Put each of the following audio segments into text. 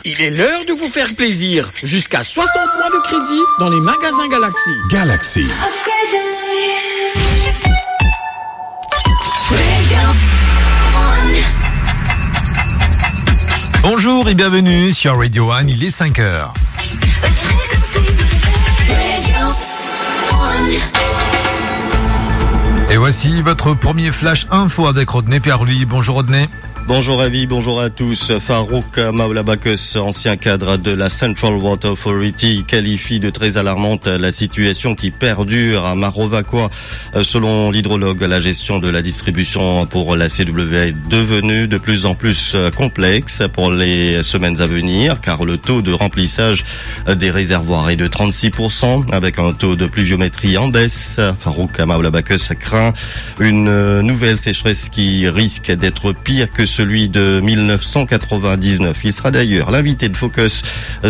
Il est l'heure de vous faire plaisir. Jusqu'à 60 mois de crédit dans les magasins Galaxy. Galaxy. Bonjour et bienvenue sur Radio One, il est 5h. Et voici votre premier flash info avec Rodney Pierre-Louis. Bonjour Rodney. Bonjour Ravi, bonjour à tous. Farouk Maoulabakus, ancien cadre de la Central Water Authority, qualifie de très alarmante la situation qui perdure à Marovaquois. Selon l'hydrologue, la gestion de la distribution pour la CW est devenue de plus en plus complexe pour les semaines à venir, car le taux de remplissage des réservoirs est de 36%, avec un taux de pluviométrie en baisse. Farouk Maoulabakus craint une nouvelle sécheresse qui risque d'être pire que celui de 1999. Il sera d'ailleurs l'invité de Focus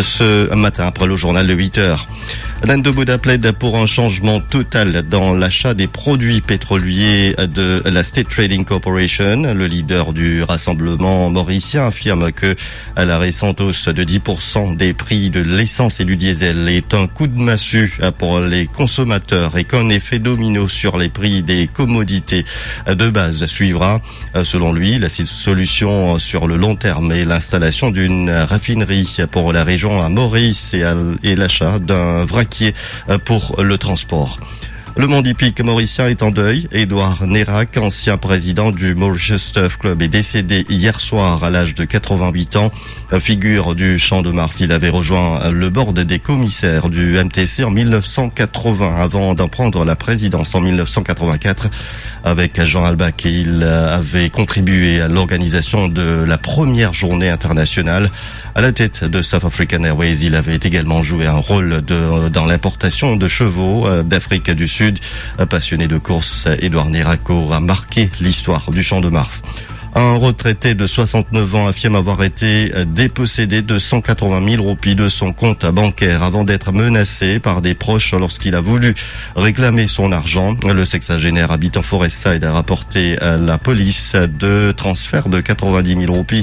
ce matin après le journal de 8h. L'Inde de Bouddha plaide pour un changement total dans l'achat des produits pétroliers de la State Trading Corporation. Le leader du rassemblement mauricien affirme que la récente hausse de 10% des prix de l'essence et du diesel est un coup de massue pour les consommateurs et qu'un effet domino sur les prix des commodités de base suivra. Selon lui, la solution sur le long terme est l'installation d'une raffinerie pour la région à Maurice et l'achat d'un vraquier pour le transport. Le monde hippique mauricien est en deuil. Édouard Nérac, ancien président du Mauritius Turf Club, est décédé hier soir à l'âge de 88 ans. Figure du Champ de Mars, il avait rejoint le board des commissaires du MTC en 1980 avant d'en prendre la présidence en 1984. Avec Jean Albac, il avait contribué à l'organisation de la première journée internationale. À la tête de South African Airways, il avait également joué un rôle dans l'importation de chevaux d'Afrique du Sud. Passionné de course, Édouard Nérac a marqué l'histoire du Champ de Mars. Un retraité de 69 ans affirme avoir été dépossédé de 180 000 roupies de son compte bancaire avant d'être menacé par des proches lorsqu'il a voulu réclamer son argent. Le sexagénaire habitant Forestside a rapporté à la police de transferts de 90 000 roupies.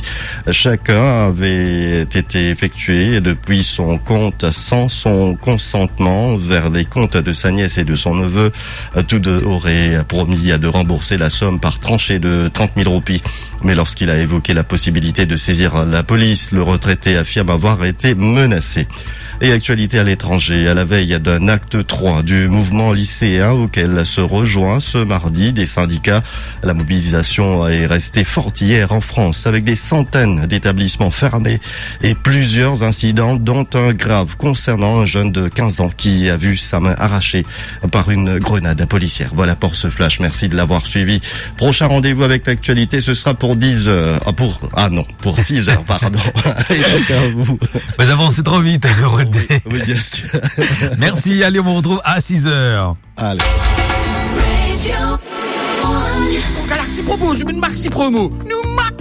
Chacun avait été effectué depuis son compte sans son consentement vers les comptes de sa nièce et de son neveu. Tous deux auraient promis de rembourser la somme par tranchée de 30 000 roupies. Mais lorsqu'il a évoqué la possibilité de saisir la police, le retraité affirme avoir été menacé. Et actualité à l'étranger, à la veille d'un acte 3 du mouvement lycéen auquel se rejoint ce mardi des syndicats. La mobilisation est restée forte hier en France avec des centaines d'établissements fermés et plusieurs incidents dont un grave concernant un jeune de 15 ans qui a vu sa main arrachée par une grenade policière. Voilà pour ce flash, merci de l'avoir suivi. Prochain rendez-vous avec l'actualité, ce sera pour pour 6 heures, pardon. Et donc à vous. Vous avancez trop vite, Oui, bien sûr. Merci, allez, on vous retrouve à 6h. Allez. Galaxy propose une maxi promo. Nous max